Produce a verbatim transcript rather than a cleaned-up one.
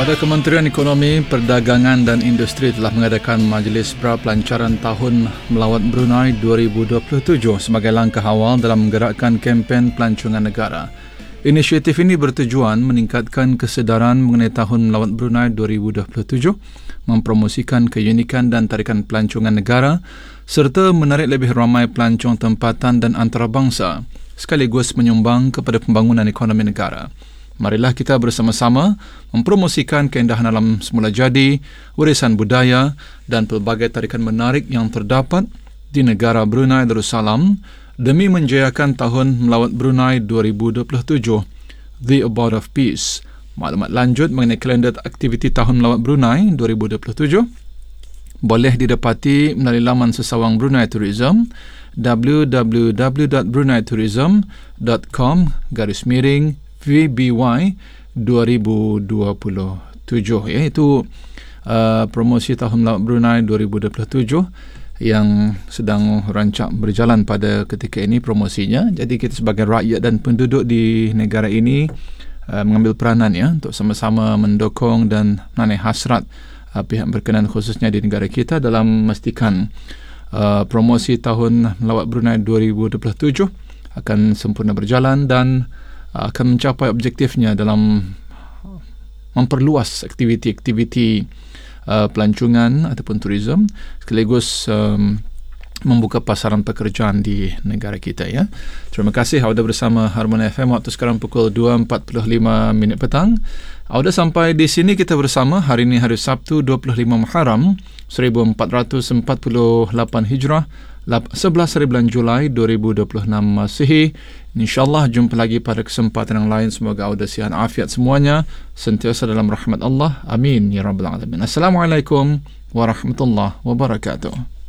Pada Kementerian Ekonomi, Perdagangan dan Industri telah mengadakan Majlis Pra-Pelancaran Tahun Melawat Brunei dua ribu dua puluh tujuh sebagai langkah awal dalam menggerakkan kempen pelancongan negara. Inisiatif ini bertujuan meningkatkan kesedaran mengenai Tahun Melawat Brunei dua ribu dua puluh tujuh, mempromosikan keunikan dan tarikan pelancongan negara serta menarik lebih ramai pelancong tempatan dan antarabangsa sekaligus menyumbang kepada pembangunan ekonomi negara. Marilah kita bersama-sama mempromosikan keindahan alam semula jadi, warisan budaya dan pelbagai tarikan menarik yang terdapat di negara Brunei Darussalam demi menjayakan Tahun Melawat Brunei dua ribu dua puluh tujuh, The Abode of Peace. Maklumat lanjut mengenai kalender aktiviti Tahun Melawat Brunei dua ribu dua puluh tujuh boleh didapati melalui laman sesawang Brunei Tourism w w w dot brunei tourism dot com garis miring V B Y dua ribu dua puluh tujuh, iaitu uh, promosi Tahun Melawat Brunei dua ribu dua puluh tujuh yang sedang rancak berjalan pada ketika ini promosinya. Jadi kita sebagai rakyat dan penduduk di negara ini uh, mengambil peranan ya untuk sama-sama mendukung dan menaik hasrat uh, pihak berkenaan khususnya di negara kita dalam memastikan uh, promosi Tahun Melawat Brunei dua ribu dua puluh tujuh akan sempurna berjalan dan akan mencapai objektifnya dalam memperluas aktiviti-aktiviti uh, pelancongan ataupun turism sekaligus um, membuka pasaran pekerjaan di negara kita ya. Terima kasih Auda bersama Harmony F M. Waktu sekarang pukul dua empat puluh lima minit petang. Auda sampai di sini kita bersama. Hari ini hari Sabtu dua puluh lima Muharram seribu empat ratus empat puluh lapan Hijrah, sebelas hari bulan Julai dua ribu dua puluh enam Masihi. InsyaAllah jumpa lagi pada kesempatan yang lain. Semoga Auda sihat afiat semuanya, sentiasa dalam rahmat Allah. Amin ya Rabbal Alamin. Assalamualaikum warahmatullahi wabarakatuh.